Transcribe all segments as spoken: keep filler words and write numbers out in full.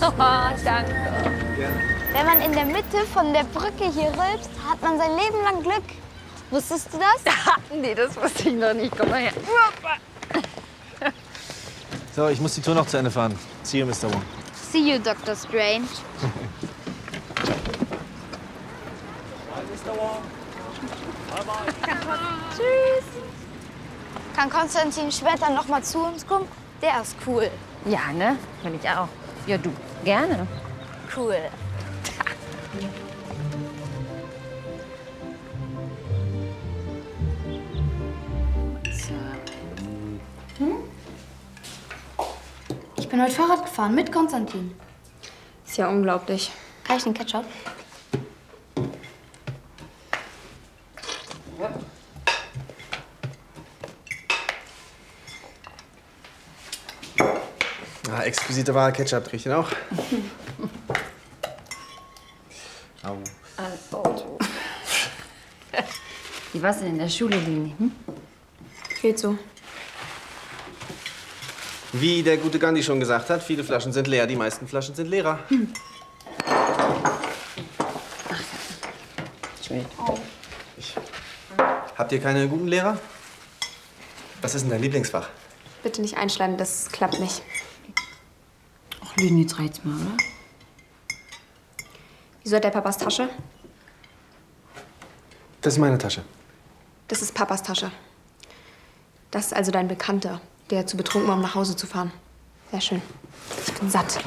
Oh, danke. Gerne. Wenn man in der Mitte von der Brücke hier rülpst, hat man sein Leben lang Glück. Wusstest du das? Nee, das wusste ich noch nicht. Komm mal her. So, ich muss die Tour noch zu Ende fahren. See you, Mister Wong. See you, Doktor Strange. Tschüss. Kann Konstantin später noch mal zu uns kommen? Der ist cool. Ja, ne? Will ich auch. Ja, du. Gerne. Cool. Hm? Ich bin heute Fahrrad gefahren mit Konstantin. Ist ja unglaublich. Kann ich den Ketchup? Ah, exquisite Wahl, Ketchup trinke ich den auch. Au. Also. Wie war's denn in der Schule, Leni? Hm? Geht so. Wie der gute Gandhi schon gesagt hat, viele Flaschen sind leer, die meisten Flaschen sind leerer. Hm. Ach ja. Entschuldigung. Ich. Habt ihr keine guten Lehrer? Was ist denn dein Lieblingsfach? Bitte nicht einschleimen, das klappt nicht. Ach, Leni, jetzt reicht's mal, oder? Wieso hat der Papas Tasche? Das ist meine Tasche. Das ist Papas Tasche. Das ist also dein Bekannter, der zu betrunken war, um nach Hause zu fahren. Sehr schön. Ich bin satt.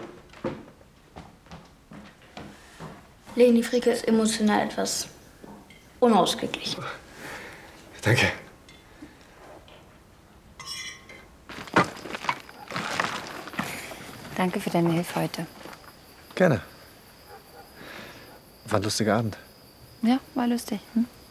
Leni Fricke ist emotional etwas unausgeglichen. Danke. Danke für deine Hilfe heute. Gerne. War ein lustiger Abend. Ja, war lustig. Hm?